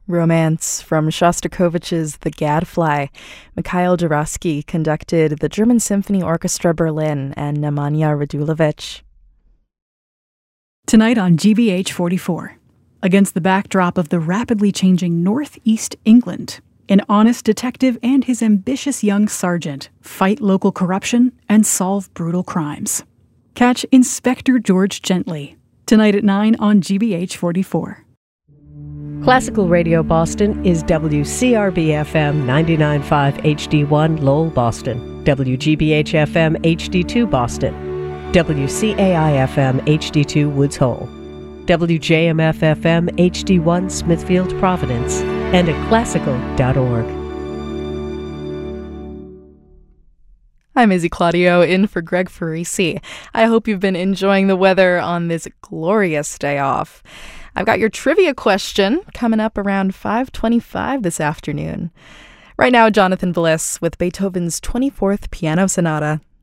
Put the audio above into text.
Romance from Shostakovich's The Gadfly. Mikhail Juravsky conducted the German Symphony Orchestra Berlin and Nemanja Radulovic. Tonight on GBH 44, against the backdrop of the rapidly changing Northeast England, an honest detective and his ambitious young sergeant fight local corruption and solve brutal crimes. Catch Inspector George Gently, tonight at 9 on GBH 44. Classical Radio Boston is WCRB-FM 99.5 HD1 Lowell, Boston, WGBH-FM HD2 Boston, WCAI-FM HD2 Woods Hole, WJMF-FM HD1 Smithfield, Providence, and at classical.org. I'm Izzy Claudio in for Greg Farisi. I hope you've been enjoying the weather on this glorious day off. I've got your trivia question coming up around 5:25 this afternoon. Right now, Jonathan Bliss with Beethoven's 24th Piano Sonata.